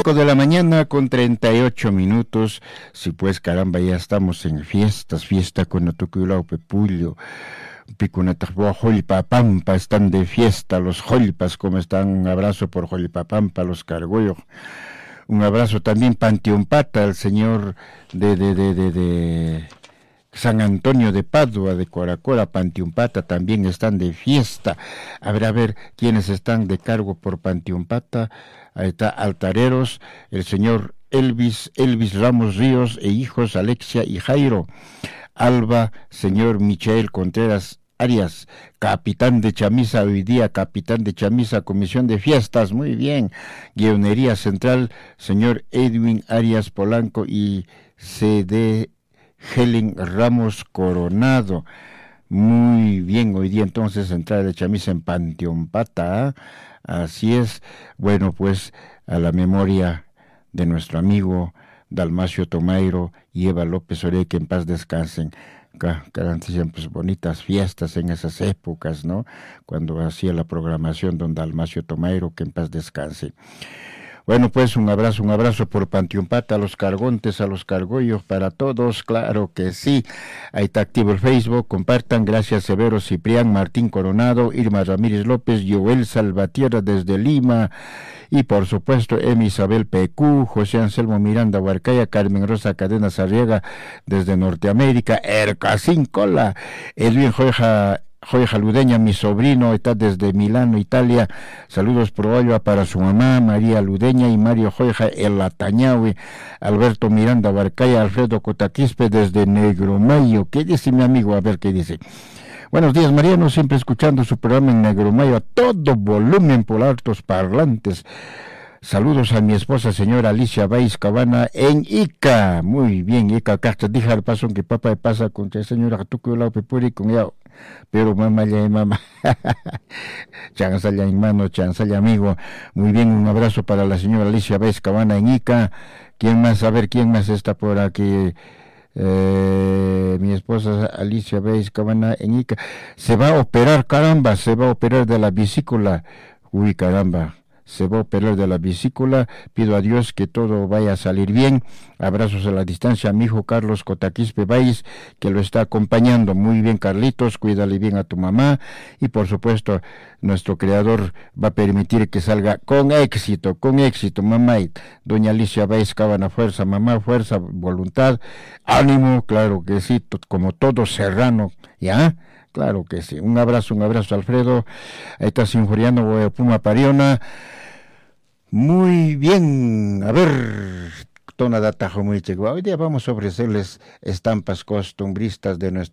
5 de la mañana con 38 minutos. Sí, pues caramba, ya estamos en fiesta con Otuculao Pepulio. Picunatajboa Jolipapampa están de fiesta, los Jolipas, ¿cómo están? Un abrazo por Jolipapampa, los Cargollos. Un abrazo también Panteompata, el señor de San Antonio de Padua, de Coracora, Panteompata, también están de fiesta. A ver, ¿quiénes están de cargo por Panteompata? Ahí está, altareros, el señor Elvis Ramos Ríos e hijos Alexia y Jairo. Alba, señor Michael Contreras Arias, capitán de chamisa, hoy día capitán de chamisa, comisión de fiestas, muy bien. Guionería central, señor Edwin Arias Polanco y CD Helen Ramos Coronado. Muy bien, hoy día entonces entrada de chamisa en Panteompata, ¿eh? Así es. Bueno, pues a la memoria de nuestro amigo Dalmacio Tomairo y Eva López Orey, que en paz descansen. Garanticen pues bonitas fiestas en esas épocas, ¿no? Cuando hacía la programación don Dalmacio Tomairo, que en paz descanse. Bueno, pues un abrazo por Panteompata, a los cargontes, a los cargollos, para todos, claro que sí. Ahí está activo el Facebook, compartan, gracias Severo Ciprián, Martín Coronado, Irma Ramírez López, Joel Salvatierra desde Lima, y por supuesto Emi Isabel PQ, José Anselmo Miranda Huarcaya, Carmen Rosa Cadenas Arriaga desde Norteamérica, Ercasín Cola, Edwin Joya Ludeña, mi sobrino, está desde Milano, Italia. Saludos por Olva para su mamá, María Ludeña, y Mario Joya El Atañahui, Alberto Miranda Barcaya, Alfredo Cotaquispe desde Negromayo. ¿Qué dice mi amigo? A ver qué dice. Buenos días, Mariano, siempre escuchando su programa en Negromayo a todo volumen por altos parlantes. Saludos a mi esposa, señora Alicia Baez Cabana, en Ica. Muy bien, Ica, Casta, dije al paso que papá pasa con que señora Tucuyo Pepuri con ella. Pero mamá ya mamá. Chansaya hermano, chansaya amigo. Muy bien, un abrazo para la señora Alicia Baez Cabana en Ica. ¿Quién más? A ver, ¿quién más está por aquí? Mi esposa Alicia Baez Cabana en Ica. Se va a operar, caramba, se va a operar de la vesícula. Uy, caramba. Se va a operar de la vesícula, pido a Dios que todo vaya a salir bien. Abrazos a la distancia a mi hijo Carlos Cotaquispe Baez, que lo está acompañando. Muy bien, Carlitos, cuídale bien a tu mamá, y por supuesto nuestro creador va a permitir que salga con éxito, mamá. Y doña Alicia Baez Cabana, fuerza mamá, fuerza, voluntad, ánimo, claro que sí, como todo serrano, ¿ya? Claro que sí. Un abrazo, Alfredo. Ahí está Sinjuriano Puma Pariona. Muy bien. A ver, Tona Data Hoy día vamos a ofrecerles estampas costumbristas de nuestro